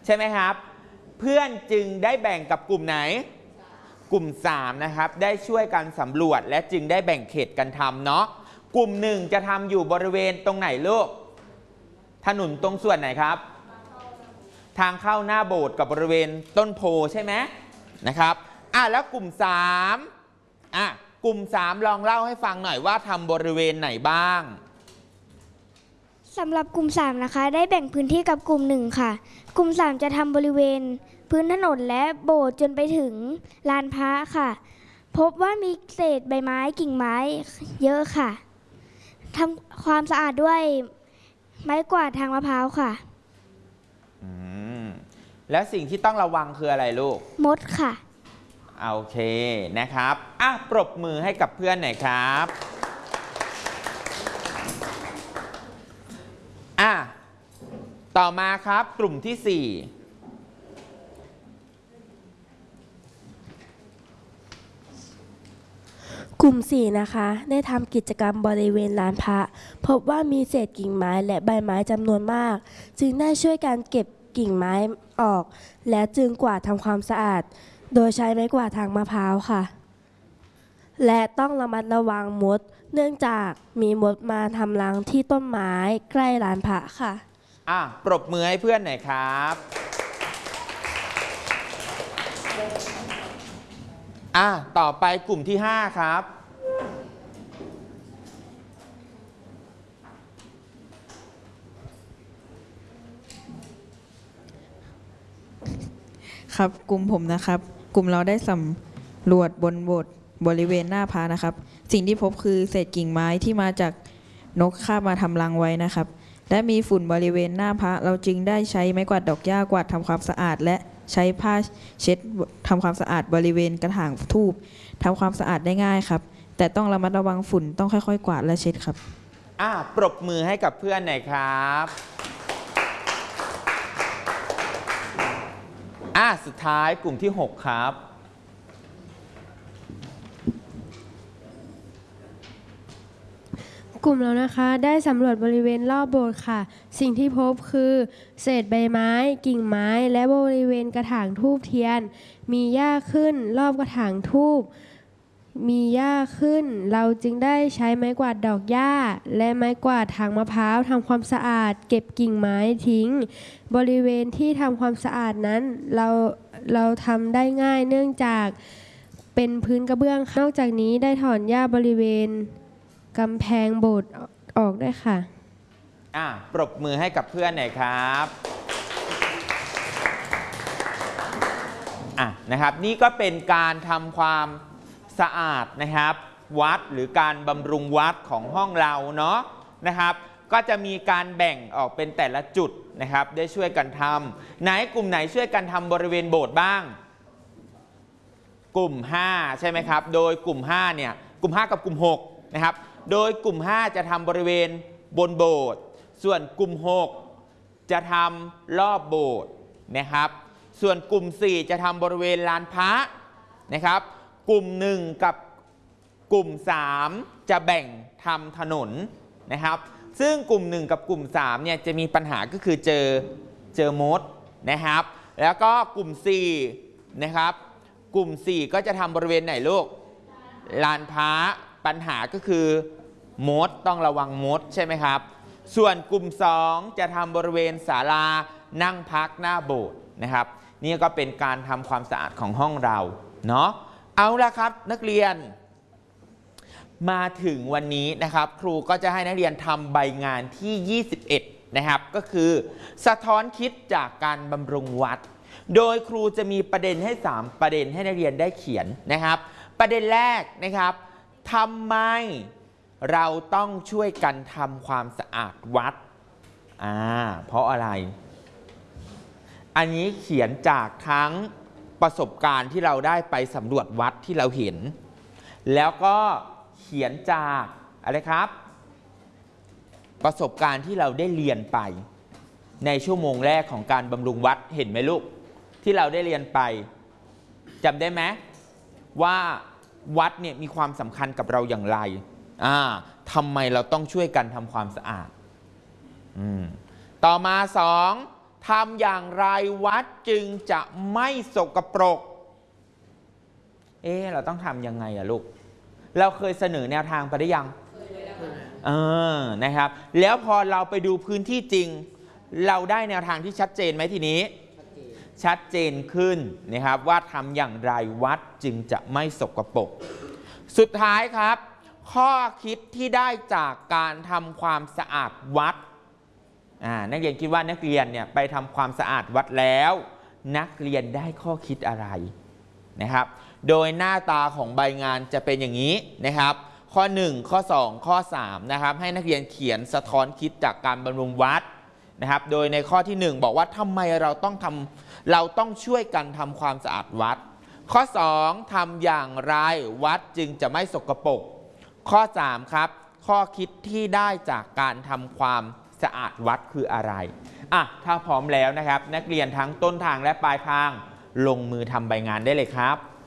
ใช่ไหมครับเพื่อนจึงได้แบ่งกับกลุ่มไหนกลุ่ม3นะครับได้ช่วยกันสำรวจและจึงได้แบ่งเขตกันทำเนาะกลุ่ม1จะทำอยู่บริเวณตรงไหนลูกถนนตรงส่วนไหนครับทางเข้าหน้าโบสถ์กับบริเวณต้นโพใช่ไหมนะครับแล้วกลุ่ม3กลุ่ม3ลองเล่าให้ฟังหน่อยว่าทำบริเวณไหนบ้างสำหรับกลุ่ม3นะคะได้แบ่งพื้นที่กับกลุ่ม1ค่ะกลุ่ม3จะทำบริเวณพื้นถนนและโบสถ์จนไปถึงลานพระค่ะพบว่ามีเศษใบไม้กิ่งไม้เยอะค่ะทำความสะอาดด้วยไม้กวาดทางมะพร้าวค่ะแล้วสิ่งที่ต้องระวังคืออะไรลูกมดค่ะโอเคนะครับปรบมือให้กับเพื่อนหน่อยครับต่อมาครับกลุ่มที่4 กลุ่ม4นะคะได้ทำกิจกรรมบริเวณลานพระพบว่ามีเศษกิ่งไม้และใบไม้จำนวนมากจึงได้ช่วยการเก็บกิ่งไม้ออกและจึงกวาดทำความสะอาดโดยใช้ไม้กวาดทางมะพร้าวค่ะและต้องระมัดระวังมดเนื่องจากมีมดมาทำรังที่ต้นไม้ใกล้ลานพระค่ะปรบมือให้เพื่อนหน่อยครับต่อไปกลุ่มที่5ครับครับกลุ่มผมนะครับกลุ่มเราได้สำรวจบนโบสถ์บริเวณหน้าพระนะครับสิ่งที่พบคือเศษกิ่งไม้ที่มาจากนกคาบมาทำรังไว้นะครับและมีฝุ่นบริเวณหน้าพระเราจึงได้ใช้ไม้กวาดดอกหญ้ากวาดทำความสะอาดและใช้ผ้าเช็ดทำความสะอาดบริเวณกระถางธูปทำความสะอาดได้ง่ายครับแต่ต้องระมัดระวังฝุ่นต้องค่อยๆกวาดและเช็ดครับปรบมือให้กับเพื่อนหน่อยครับสุดท้ายกลุ่มที่6ครับกลุ่มเรานะคะได้สำรวจบริเวณรอบโบสถ์ค่ะสิ่งที่พบคือเศษใบไม้กิ่งไม้และบริเวณกระถางธูปเทียนมีหญ้าขึ้นรอบกระถางธูปมีหญ้าขึ้นเราจึงได้ใช้ไม้กวาดดอกหญ้าและไม้กวาดทางมะพร้าวทำความสะอาดเก็บกิ่งไม้ทิ้งบริเวณที่ทำความสะอาดนั้นเราทำได้ง่ายเนื่องจากเป็นพื้นกระเบื้องนอกจากนี้ได้ถอนหญ้าบริเวณกำแพงโบสถ์ออกได้ค่ะปรบมือให้กับเพื่อนหน่อยครับนะครับนี่ก็เป็นการทำความสะอาดนะครับวัดหรือการบำรุงวัดของห้องเราเนาะนะครับก็จะมีการแบ่งออกเป็นแต่ละจุดนะครับได้ช่วยกันทำไหนกลุ่มไหนช่วยกันทำบริเวณโบสถ์บ้างกลุ่ม5ใช่ไหมครับโดยกลุ่ม5เนี่ยกลุ่ม5กับกลุ่ม6นะครับโดยกลุ่ม5จะทำบริเวณบนโบสถ์ส่วนกลุ่ม6จะทำรอบโบสถ์นะครับส่วนกลุ่ม4จะทำบริเวณลานพระนะครับกลุ่ม1กับกลุ่ม3จะแบ่งทำถนนนะครับซึ่งกลุ่ม1กับกลุ่ม3เนี่ยจะมีปัญหาก็คือเจอมดนะครับแล้วก็กลุ่ม4นะครับกลุ่ม4ก็จะทำบริเวณไหนลูกลานพระปัญหาก็คือมดต้องระวังมดใช่ไหมครับส่วนกลุ่ม2จะทำบริเวณศาลานั่งพักหน้าโบสถ์นะครับนี่ก็เป็นการทำความสะอาดของห้องเราเนาะเอาละครับนักเรียนมาถึงวันนี้นะครับครูก็จะให้นักเรียนทำใบงานที่21นะครับก็คือสะท้อนคิดจากการบำรุงวัดโดยครูจะมีประเด็นให้3ประเด็นให้นักเรียนได้เขียนนะครับประเด็นแรกนะครับทำไมเราต้องช่วยกันทำความสะอาดวัดเพราะอะไรอันนี้เขียนจากทั้งประสบการณ์ที่เราได้ไปสำรวจวัดที่เราเห็นแล้วก็เขียนจากอะไรครับประสบการณ์ที่เราได้เรียนไปในชั่วโมงแรกของการบำรุงวัดเห็นไหมลูกที่เราได้เรียนไปจำได้ไหมว่าวัดเนี่ยมีความสำคัญกับเราอย่างไรทำไมเราต้องช่วยกันทำความสะอาดต่อมา2 ทำอย่างไรวัดจึงจะไม่สกปรกเราต้องทำยังไงอะลูกเราเคยเสนอแนวทางไปได้ยังนะครับแล้วพอเราไปดูพื้นที่จริงเราได้แนวทางที่ชัดเจนไหมทีนี้ชัดเจนขึ้นนะครับว่าทำอย่างไรวัดจึงจะไม่สกปรกสุดท้ายครับข้อคิดที่ได้จากการทำความสะอาดวัดนักเรียนคิดว่านักเรียนเนี่ยไปทำความสะอาดวัดแล้วนักเรียนได้ข้อคิดอะไรนะครับโดยหน้าตาของใบงานจะเป็นอย่างนี้นะครับข้อ1ข้อ2ข้อ3นะครับให้นักเรียนเขียนสะท้อนคิดจากการบำรุงวัดนะครับโดยในข้อที่1บอกว่าทำไมเราต้องช่วยกันทำความสะอาดวัดข้อ2ทำอย่างไรวัดจึงจะไม่สกปรกข้อ3ครับข้อคิดที่ได้จากการทำความสะอาดวัดคืออะไรถ้าพร้อมแล้วนะครับนักเรียนทั้งต้นทางและปลายทางลงมือทำใบงานได้เลยครับ